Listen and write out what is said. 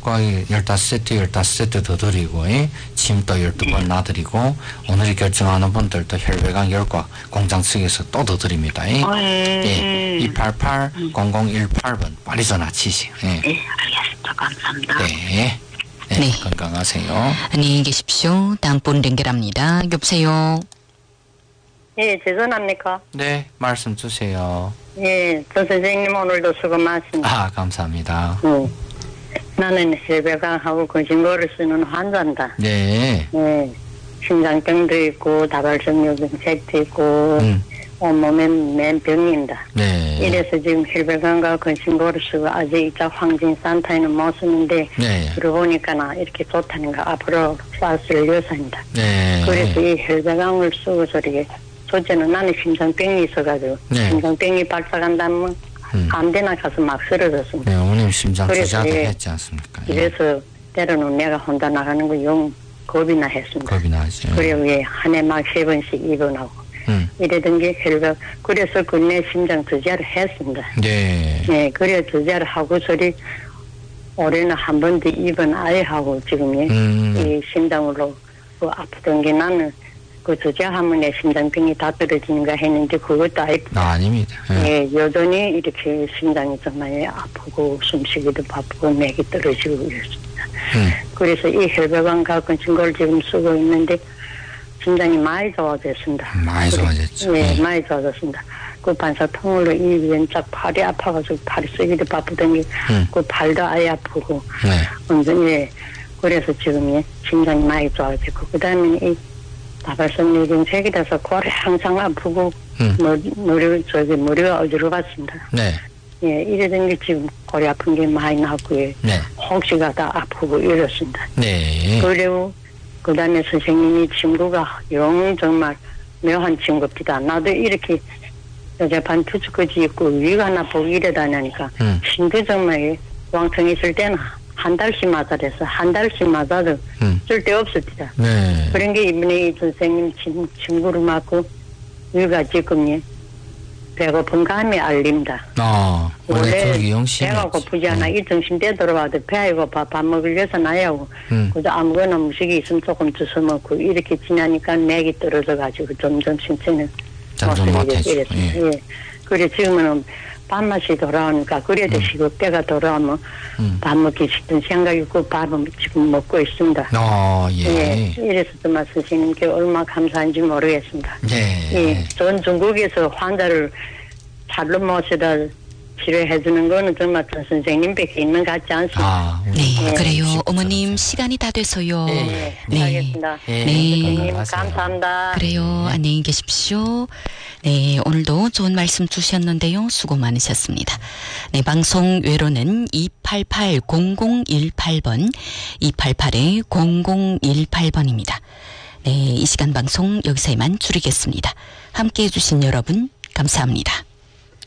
거의 15세트 더 드리고, 침도 12번 놔드리고, 오늘이 결정하는 분들도 혈배강 열과 공장 측에서 또 더 드립니다. 예. 288-0018번 빨리 전화 치시오. 예. 네, 알겠습니다. 감사합니다. 네. 네. 건강하세요. 안녕히 계십시오. 다음 분 연결합니다. 여보세요. 예, 죄송합니까? 네, 말씀 주세요. 예, 조 선생님 오늘도 수고 많습니다. 감사합니다. 나는 혈배강하고 근심고를 쓰는 환자입니다. 네. 예, 심장병도 있고 다발성뇨병색도 있고 온몸에 맨 병입니다. 네. 이래서 지금 혈배강과 근심고를 쓰고 아직 이자 황진산타에는 못 쓰는데 네. 들어보니까 나 이렇게 좋다는 거 앞으로 쌀 요사입니다. 네. 그래서 이 혈배강을 쓰고 저렇게 첫째는 나는 심장병이 있어가지고 네. 심장병이 발작한다면 아무데나 가서 막 쓰러졌습니다. 네, 어머님 심장 그래서 투자도 예, 했지 않습니까? 그래서 때로는 내가 혼자 나가는 거 영 겁이나 했습니다. 겁이 나지. 그리고 예, 한 해 막 3번씩 입원하고 이러던 게 혈배 그래서 근내 심장 투자를 했습니다. 네. 네, 그래 투자를 하고 소리 올해는 한 번 더 입원 아예 하고 지금 이 심장으로 그 아프던 게 나는 그 투자하면 내 심장병이 다 떨어지는가 했는데 그것도 아닙니다. 예, 여전히 이렇게 심장이 정말 아프고 숨쉬기도 바쁘고 맥이 떨어지고 이렇습니다. 그래서 이 혈배강과 근심고를 지금 쓰고 있는데 심장이 많이 좋아졌습니다. 많이 좋아졌죠. 예, 많이 좋아졌습니다. 그 반사통으로 이 왼쪽 팔이 아파가지고 팔이 쓰기도 바쁘던 게 그 팔도 아예 아프고 완전히 그래서 지금 심장이 많이 좋아지고 그 다음에 이 다발성뇨병색이라서 골이 항상 아프고 머리가 어지러웠습니다. 네. 예, 이러던 게 지금 골이 아픈 게 많이 나고요. 네. 혹시가 다 아프고 이렇습니다. 네. 그리고 그 다음에 선생님이 친구가 영 정말 묘한 친구입니다. 나도 이렇게 여자반 투숙까지 있고 위가 나쁘고 이러다니까 신도 정말 왕청 있을 때는 한 달씩 맞아서 한 달씩 맞아도 쓸데없습니다. 네. 그런 게 이번에 이 선생님 친구를 맞고 위가 지금 배고픈 감이 알립니다. 원래 배가 고프지 않아. 이 정신대 들어와도 배가 고파 밥 먹으려서 나야고 그저 아무거나 음식이 있으면 조금 주워 먹고 이렇게 지나니까 맥이 떨어져가지고 점점 신체는 못해지고. 예. 그래 지금은 밥맛이 돌아오니까 그래도 시고 때가 돌아오면 밥 먹기 싶은 생각이 있고 밥은 지금 먹고 있습니다. 예. 이래서 정말 선생님께 얼마나 감사한지 모르겠습니다. 네. 예. 전 중국에서 환자를 잘로 모셔다 치료해주는 거는 정말 전 선생님밖에 있는 것 같지 않습니다. 네, 그래요. 어머님 시간이 다 돼서요. 네. 알겠습니다. 네. 선생님 감사합니다. 그래요. 안녕히 계십시오. 네, 오늘도 좋은 말씀 주셨는데요. 수고 많으셨습니다. 네, 방송 외로는 288-0018번, 288-0018번입니다. 네, 이 시간 방송 여기서 이만 줄이겠습니다. 함께해 주신 여러분 감사합니다.